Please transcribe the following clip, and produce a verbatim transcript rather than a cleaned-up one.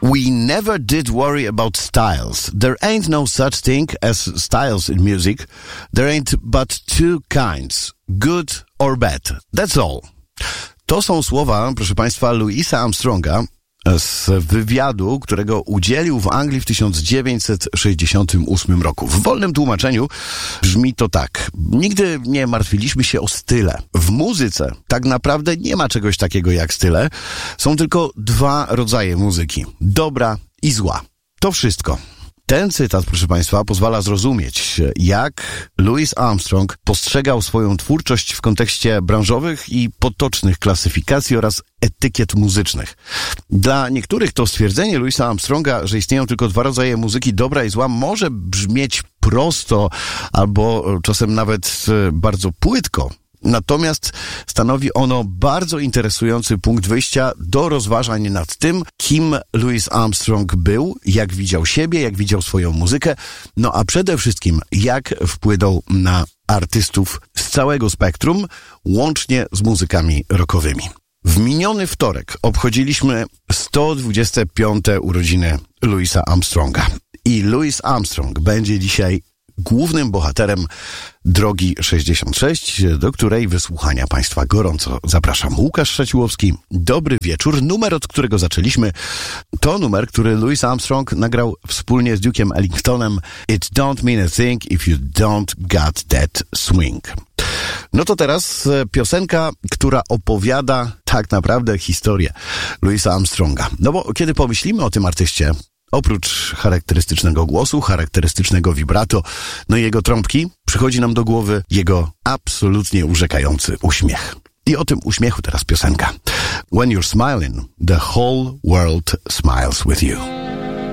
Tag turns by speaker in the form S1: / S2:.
S1: We never did worry about styles. There ain't no such thing as styles in music. There ain't but two kinds, good or bad. That's all. To są słowa, proszę Państwa, Louisa Armstronga z wywiadu, którego udzielił w Anglii w tysiąc dziewięćset sześćdziesiątym ósmym roku. W wolnym tłumaczeniu brzmi to tak. Nigdy nie martwiliśmy się o style. W muzyce tak naprawdę nie ma czegoś takiego jak style. Są tylko dwa rodzaje muzyki. Dobra i zła. To wszystko. Ten cytat, proszę Państwa, pozwala zrozumieć, jak Louis Armstrong postrzegał swoją twórczość w kontekście branżowych i potocznych klasyfikacji oraz etykiet muzycznych. Dla niektórych to stwierdzenie Louisa Armstronga, że istnieją tylko dwa rodzaje muzyki, dobra i zła, może brzmieć prosto albo czasem nawet bardzo płytko. Natomiast stanowi ono bardzo interesujący punkt wyjścia do rozważań nad tym, kim Louis Armstrong był, jak widział siebie, jak widział swoją muzykę, no a przede wszystkim jak wpłynął na artystów z całego spektrum, łącznie z muzykami rockowymi. W miniony wtorek obchodziliśmy sto dwudzieste piąte urodziny Louisa Armstronga i Louis Armstrong będzie dzisiaj głównym bohaterem Drogi sześćdziesiąt sześć, do której wysłuchania Państwa gorąco zapraszam. Łukasz Szaciłowski, dobry wieczór. Numer, od którego zaczęliśmy, to numer, który Louis Armstrong nagrał wspólnie z Duke'em Ellingtonem. It don't mean a thing if you don't got that swing. No to teraz piosenka, która opowiada tak naprawdę historię Louisa Armstronga. No bo kiedy pomyślimy o tym artyście, oprócz charakterystycznego głosu, charakterystycznego vibrato, no i jego trąbki, przychodzi nam do głowy jego absolutnie urzekający uśmiech. I o tym uśmiechu teraz piosenka. When you're smiling, the whole world smiles with you.